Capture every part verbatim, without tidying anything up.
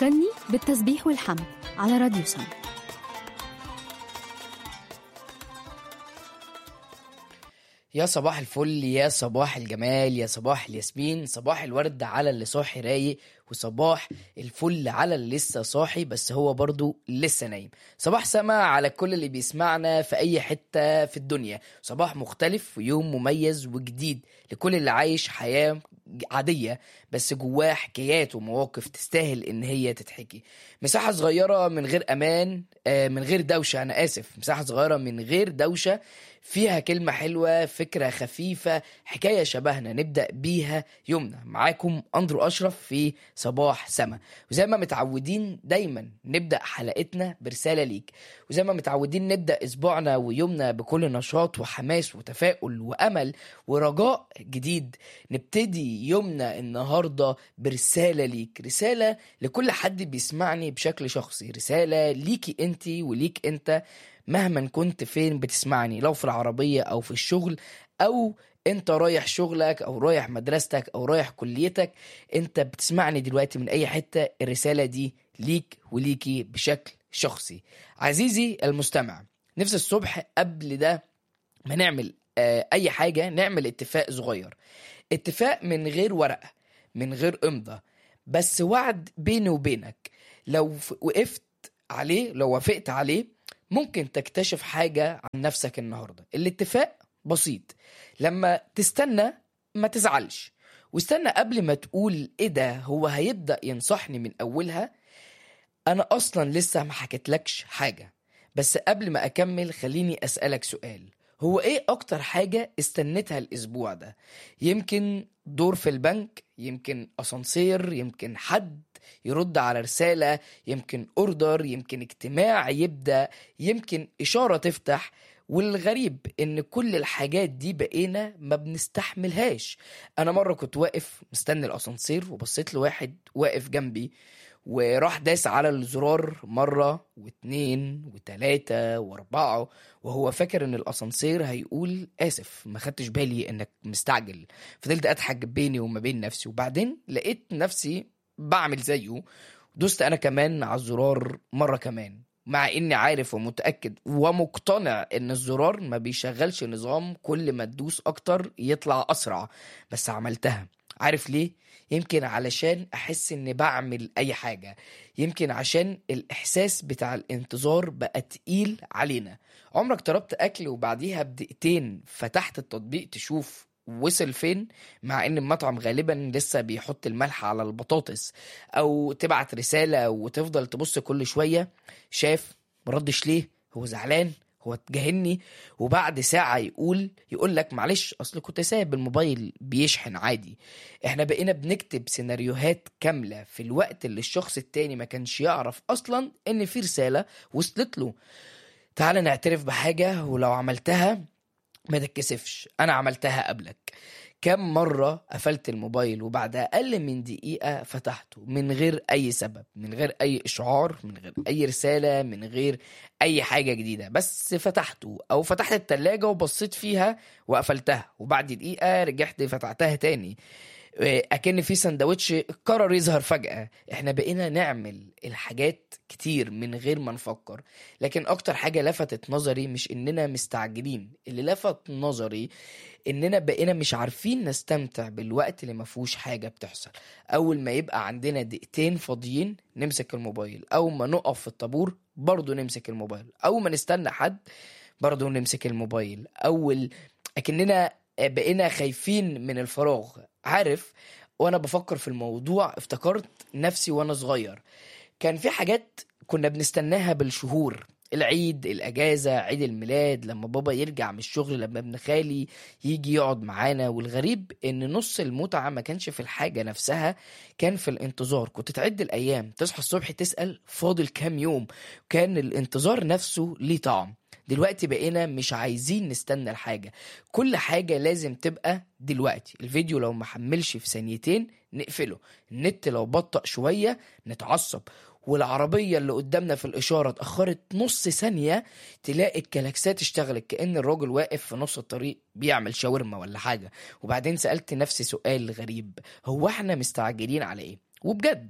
بتغني بالتسبيح والحمد على راديو سما. يا صباح الفل، يا صباح الجمال، يا صباح الياسمين، صباح الورد على اللي صاحي رايق، وصباح الفل على اللي لسه صاحي بس هو برضو لسه نايم. صباح سما على كل اللي بيسمعنا في اي حتة في الدنيا. صباح مختلف ويوم مميز وجديد لكل اللي عايش حياة عادية بس جواه حكايات ومواقف تستاهل ان هي تتحكي. مساحة صغيرة من غير امان، آه من غير دوشة، انا اسف، مساحة صغيرة من غير دوشة فيها كلمة حلوة، فكرة خفيفة، حكاية شبهنا نبدأ بيها يومنا. معاكم أندرو أشرف في صباح سما، وزي ما متعودين دايما نبدأ حلقتنا برسالة ليك، وزي ما متعودين نبدأ أسبوعنا ويومنا بكل نشاط وحماس وتفاؤل وأمل ورجاء جديد. نبتدي يومنا النهاردة برسالة ليك، رسالة لكل حد بيسمعني بشكل شخصي، رسالة ليكي انتي وليك انت مهما كنت فين بتسمعني، لو في العربية أو في الشغل أو أنت رايح شغلك أو رايح مدرستك أو رايح كليتك، أنت بتسمعني دلوقتي من أي حتة. الرسالة دي ليك وليكي بشكل شخصي. عزيزي المستمع، نفس الصبح قبل ده ما نعمل آه أي حاجة نعمل اتفاق صغير، اتفاق من غير ورقة، من غير امضة، بس وعد بيني وبينك. لو وقفت عليه، لو وافقت عليه، ممكن تكتشف حاجة عن نفسك النهاردة. الاتفاق بسيط، لما تستنى ما تزعلش، واستنى قبل ما تقول ايه ده هو هيبدأ ينصحني من اولها. انا اصلا لسه ما حكيتلكش حاجة، بس قبل ما اكمل خليني اسألك سؤال. هو ايه اكتر حاجة استنيتها الاسبوع ده؟ يمكن دور في البنك، يمكن اسانسير، يمكن حد يرد على رسالة، يمكن اوردر، يمكن اجتماع يبدأ، يمكن اشارة تفتح. والغريب ان كل الحاجات دي بقينا ما بنستحملهاش. انا مرة كنت واقف مستني الاسانسير وبصيت لواحد واقف جنبي وراح داس على الزرار مرة واتنين وتلاتة واربعة، وهو فاكر ان الاسانسير هيقول اسف ما خدتش بالي انك مستعجل. فضلت اضحك بيني وما بين نفسي، وبعدين لقيت نفسي بعمل زيه، دوست انا كمان على الزرار مرة كمان، مع اني عارف ومتأكد ومقتنع ان الزرار ما بيشغلش نظام كل ما تدوس اكتر يطلع اسرع، بس عملتها. عارف ليه؟ يمكن علشان احس اني بعمل اي حاجة، يمكن عشان الاحساس بتاع الانتظار بقى تقيل علينا. عمرك طلبت اكل وبعديها بدقيقتين فتحت التطبيق تشوف وصل فين، مع ان المطعم غالبا لسه بيحط الملح على البطاطس؟ او تبعت رسالة وتفضل تبص كل شوية، شاف مردش ليه، هو زعلان، هو اتجاهلني، وبعد ساعة يقول يقول لك معلش اصل كنت سايب الموبايل بيشحن عادي. احنا بقينا بنكتب سيناريوهات كاملة في الوقت اللي الشخص التاني ما كانش يعرف اصلا ان في رسالة وصلت له. تعال نعترف بحاجة، ولو عملتها ما تتكسفش، انا عملتها قبلك. كم مرة قفلت الموبايل وبعد أقل من دقيقة فتحته من غير أي سبب، من غير أي إشعار، من غير أي رسالة، من غير أي حاجة جديدة، بس فتحته. أو فتحت التلاجة وبصيت فيها وقفلتها، وبعد دقيقة رجعت فتحتها تاني أكن في سندوتش قرر يظهر فجأة. احنا بقينا نعمل الحاجات كتير من غير ما نفكر. لكن اكتر حاجة لفتت نظري مش اننا مستعجلين، اللي لفت نظري اننا بقينا مش عارفين نستمتع بالوقت اللي ما فيهوش حاجة بتحصل. اول ما يبقى عندنا دقيقتين فاضيين نمسك الموبايل، اول ما نقف في الطابور برضو نمسك الموبايل، اول ما نستنى حد برضو نمسك الموبايل. اول اكننا بقينا خايفين من الفراغ. عارف، وانا بفكر في الموضوع افتكرت نفسي وانا صغير. كان في حاجات كنا بنستناها بالشهور، العيد، الاجازة، عيد الميلاد، لما بابا يرجع من الشغل، لما ابن خالي يجي يقعد معانا. والغريب ان نص المتعة ما كانش في الحاجة نفسها، كان في الانتظار. كنت تعد الايام، تصحى الصبح تسأل فاضل كام يوم، كان الانتظار نفسه ليه طعم. دلوقتي بقينا مش عايزين نستنى الحاجة، كل حاجة لازم تبقى دلوقتي. الفيديو لو محملش في ثانيتين نقفله، النت لو بطأ شوية نتعصب، والعربية اللي قدامنا في الإشارة اتأخرت نص ثانية تلاقي الكلاكسات اشتغلت كأن الراجل واقف في نص الطريق بيعمل شاورما ولا حاجة. وبعدين سألت نفسي سؤال غريب، هو احنا مستعجلين على ايه؟ وبجد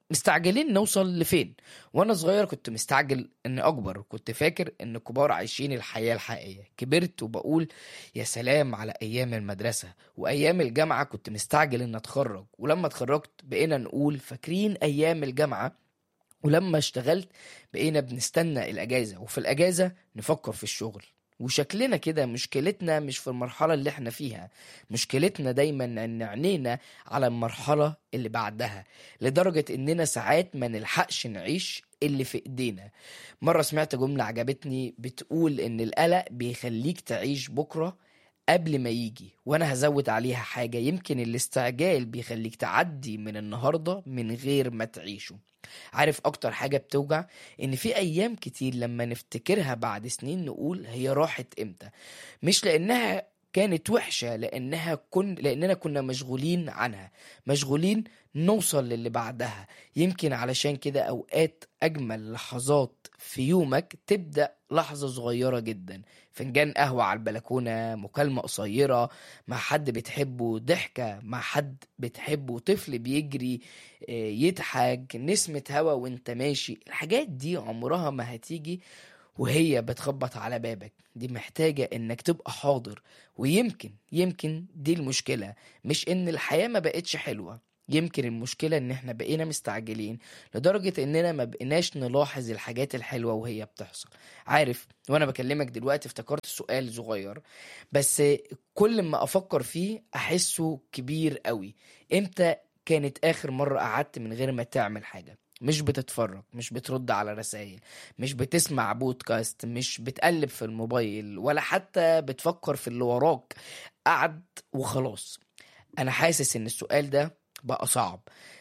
مستعجلين نوصل لفين. وانا صغير كنت مستعجل اني اكبر، كنت فاكر ان الكبار عايشين الحياة الحقيقية. كبرت وبقول يا سلام على ايام المدرسة وايام الجامعة، كنت مستعجل ان اتخرج، ولما اتخرجت بقينا نقول فاكرين ايام الجامعة، ولما اشتغلت بقينا بنستنى الاجازة، وفي الاجازة نفكر في الشغل. وشكلنا كده مشكلتنا مش في المرحلة اللي احنا فيها، مشكلتنا دايما ان عينينا على المرحلة اللي بعدها، لدرجة اننا ساعات ما نلحقش نعيش اللي في ايدينا. مرة سمعت جملة عجبتني بتقول ان القلق بيخليك تعيش بكرة قبل ما يجي، وانا هزود عليها حاجة، يمكن الاستعجال بيخليك تعدي من النهاردة من غير ما تعيشه. عارف اكتر حاجة بتوجع؟ ان في ايام كتير لما نفتكرها بعد سنين نقول هي راحت امتى، مش لانها كانت وحشة، لانها كن لاننا كنا مشغولين عنها، مشغولين نوصل للي بعدها. يمكن علشان كده اوقات اجمل لحظات في يومك تبدأ لحظة صغيرة جدا، فنجان قهوة على البلكونة، مكالمة قصيرة مع حد بتحبه، ضحكة مع حد بتحبه، طفل بيجري آه، يضحك، نسمة هوا وانت ماشي. الحاجات دي عمرها ما هتيجي وهي بتخبط على بابك، دي محتاجة انك تبقى حاضر. ويمكن يمكن دي المشكلة، مش ان الحياة ما بقتش حلوة، يمكن المشكلة ان احنا بقينا مستعجلين لدرجة اننا ما بقيناش نلاحظ الحاجات الحلوة وهي بتحصل. عارف، وانا بكلمك دلوقتي افتكرت سؤال صغير، بس كل ما افكر فيه احسه كبير قوي. امتى كانت اخر مرة قعدت من غير ما تعمل حاجة؟ مش بتتفرج، مش بترد على رسائل، مش بتسمع بودكاست، مش بتقلب في الموبايل، ولا حتى بتفكر في اللي وراك، قعد وخلاص. انا حاسس ان السؤال ده بقى صعب،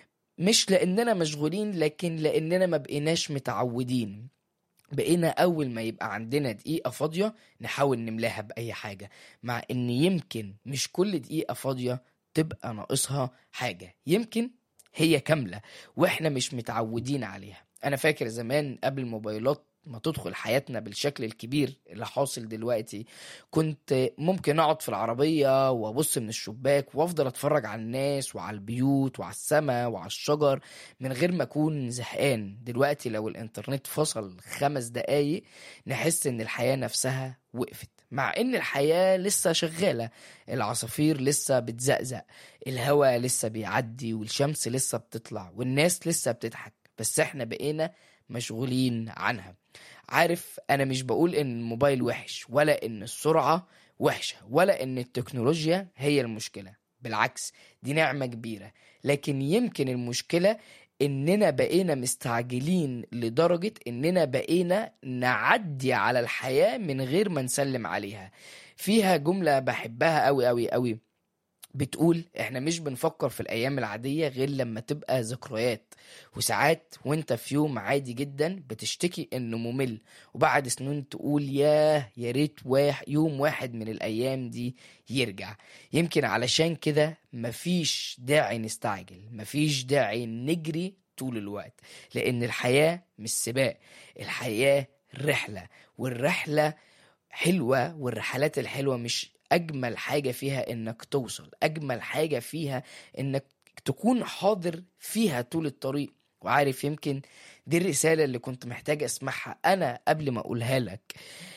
مش لاننا مشغولين، لكن لاننا ما بقيناش متعودين. بقينا اول ما يبقى عندنا دقيقة فاضية نحاول نملاها بأي حاجة، مع ان يمكن مش كل دقيقة فاضية تبقى ناقصها حاجة، يمكن هي كاملة واحنا مش متعودين عليها. انا فاكر زمان قبل الموبايلات ما تدخل حياتنا بالشكل الكبير اللي حاصل دلوقتي، كنت ممكن اقعد في العربية وابص من الشباك وافضل اتفرج على الناس وعلى البيوت وعلى السماء وعلى الشجر من غير ما اكون زهقان. دلوقتي لو الانترنت فصل خمس دقايق نحس ان الحياة نفسها وقفت، مع ان الحياة لسه شغالة، العصافير لسه بتزقزق، الهواء لسه بيعدي، والشمس لسه بتطلع، والناس لسه بتضحك، بس احنا بقينا مشغولين عنها. عارف، انا مش بقول ان الموبايل وحش، ولا ان السرعة وحشة، ولا ان التكنولوجيا هي المشكلة، بالعكس دي نعمة كبيرة. لكن يمكن المشكلة اننا بقينا مستعجلين لدرجة اننا بقينا نعدي على الحياة من غير ما نسلم عليها. فيها جملة بحبها قوي قوي قوي، بتقول احنا مش بنفكر في الايام العادية غير لما تبقى ذكريات. وساعات وانت في يوم عادي جدا بتشتكي انه ممل، وبعد سنين تقول ياه يا ريت واحد يوم واحد من الايام دي يرجع. يمكن علشان كده مفيش داعي نستعجل، مفيش داعي نجري طول الوقت، لان الحياة مش سباق، الحياة رحلة، والرحلة حلوة، والرحلات الحلوة مش أجمل حاجة فيها إنك توصل، أجمل حاجة فيها إنك تكون حاضر فيها طول الطريق. وعارف، يمكن دي الرسالة اللي كنت محتاج أسمعها أنا قبل ما أقولها لك،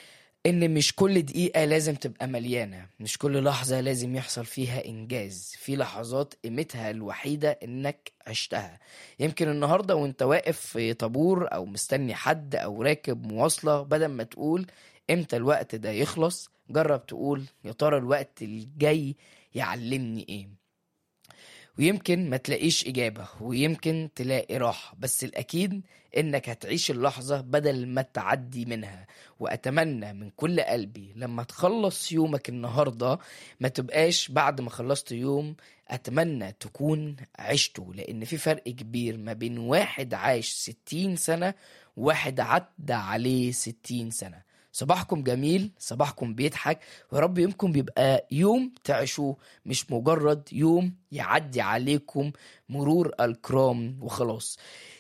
إن مش كل دقيقة لازم تبقى مليانة، مش كل لحظة لازم يحصل فيها إنجاز، في لحظات قيمتها الوحيدة إنك عشتها. يمكن النهاردة وإنت واقف في طابور أو مستني حد أو راكب مواصلة، بدل ما تقول إمتى الوقت ده يخلص، جرب تقول يا ترى الوقت الجاي يعلمني إيه. ويمكن ما تلاقيش إجابة، ويمكن تلاقي راحة، بس الأكيد إنك هتعيش اللحظة بدل ما تعدي منها. وأتمنى من كل قلبي لما تخلص يومك النهاردة ما تبقاش بعد ما خلصت يوم، أتمنى تكون عشته، لأن في فرق كبير ما بين واحد عاش ستين سنة وواحد عدى عليه ستين سنة. صباحكم جميل، صباحكم بيضحك، ورب يومكم بيبقى يوم تعيشوه، مش مجرد يوم يعدي عليكم مرور الكرام وخلاص.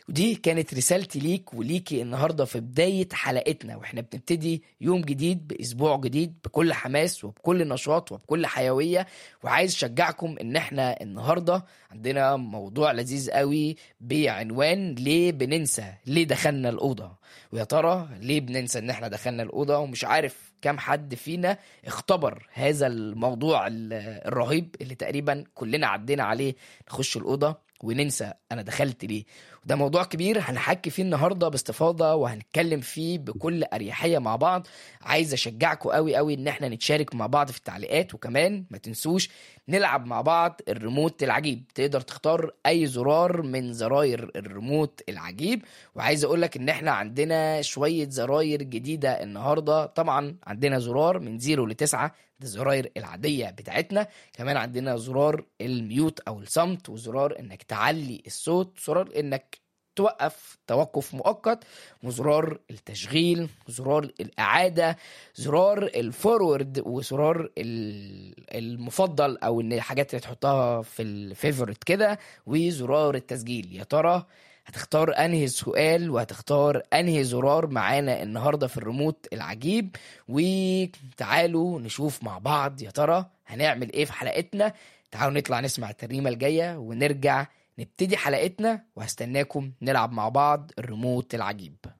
ودي كانت رسالتي ليك وليكي النهاردة في بداية حلقتنا، واحنا بنبتدي يوم جديد بأسبوع جديد بكل حماس وبكل نشاط وبكل حيوية. وعايز أشجعكم إن احنا النهاردة عندنا موضوع لذيذ قوي بعنوان ليه بننسى ليه دخلنا الأوضة. ويا ترى ليه بننسى إن احنا دخلنا الأوضة؟ ومش عارف كم حد فينا اختبر هذا الموضوع ال- الرهيب اللي تقريبا كلنا عدينا عليه، نخش الأوضة وننسى أنا دخلت ليه. وده موضوع كبير هنحكي فيه النهاردة باستفاضة وهنتكلم فيه بكل أريحية مع بعض. عايز أشجعكم قوي قوي إن احنا نتشارك مع بعض في التعليقات، وكمان ما تنسوش نلعب مع بعض الريموت العجيب. تقدر تختار أي زرار من زراير الريموت العجيب. وعايز أقولك إن احنا عندنا شوية زراير جديدة النهاردة. طبعا عندنا زرار من زيرو لتسعة، ده الزراير العادية بتاعتنا. كمان عندنا زرار الميوت أو الصمت، وزرار إنك تعلي الصوت، زرار إنك توقف توقف مؤقت، وزرار التشغيل، زرار الإعادة، زرار الفورورد، وزرار ال- المفضل أو إن الحاجات اللي تحطها في الفيفوريت كده، وزرار التسجيل. يا ترى هتختار انهي سؤال وهتختار انهي زرار معانا النهاردة في الريموت العجيب؟ وتعالوا نشوف مع بعض يا ترى هنعمل ايه في حلقتنا. تعالوا نطلع نسمع الترنيمة الجاية ونرجع نبتدي حلقتنا، وهستناكم نلعب مع بعض الريموت العجيب.